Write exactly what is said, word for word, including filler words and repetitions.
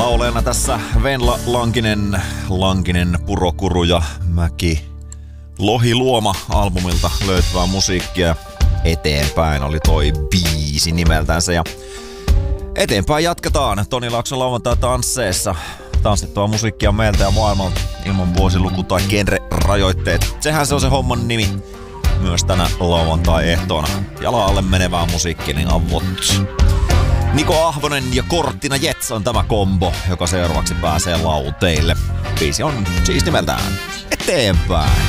Laulajana tässä Venla Lankinen, Lankinen, Purokuru ja Mäki Lohiluoma albumilta löytyvää musiikkia. Eteenpäin oli toi biisi nimeltänsä ja eteenpäin jatketaan Toni Laakson lauantai-tansseissa. Tanssittua musiikkia meiltä ja maailmalta ilman vuosiluku- tai genre-rajoitteet. Sehän se on se homman nimi myös tänä lauantai-ehtoona. Jala alle menevää musiikkia, niin avot. Niko Ahvonen ja Korttina Jets on tämä kombo, joka seuraavaksi pääsee lauteille. Biisi on siis nimeltään Eteenpäin.